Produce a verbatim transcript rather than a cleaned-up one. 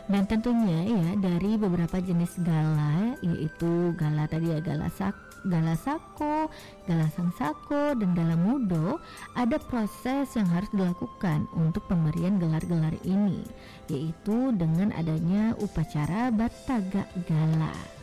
Dan tentunya ya dari beberapa jenis gala, yaitu gala tadi ya, gala sak gala sako, gala sangsako, dan gala mudo, ada proses yang harus dilakukan untuk pemberian gelar-gelar ini, yaitu dengan adanya upacara Bataga Gala.